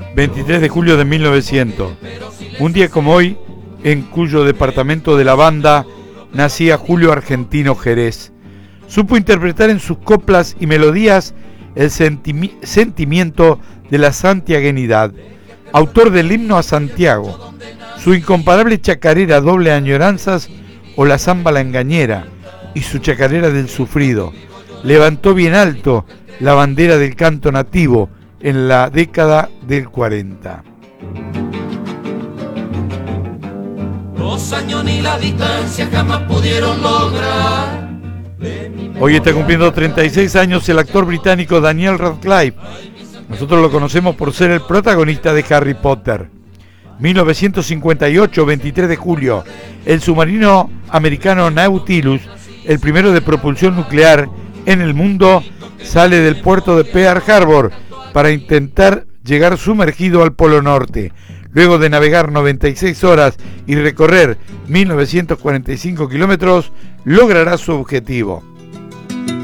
23 de julio de 1900. Un día como hoy, en cuyo departamento de la Banda nacía Julio Argentino Jerez. Supo interpretar en sus coplas y melodías el sentimiento de la santiaguenidad. Autor del himno a Santiago, su incomparable chacarera Doble Añoranzas o la Zamba La Engañera y su chacarera del Sufrido. Levantó bien alto la bandera del canto nativo en la década del 40. 2 años ni la distancia jamás pudieron lograr. Hoy está cumpliendo 36 años el actor británico Daniel Radcliffe. Nosotros lo conocemos por ser el protagonista de Harry Potter. 1958, 23 de julio, el submarino americano Nautilus, el primero de propulsión nuclear en el mundo, sale del puerto de Pearl Harbor para intentar llegar sumergido al Polo Norte. Luego de navegar 96 horas y recorrer 1945 kilómetros, logrará su objetivo.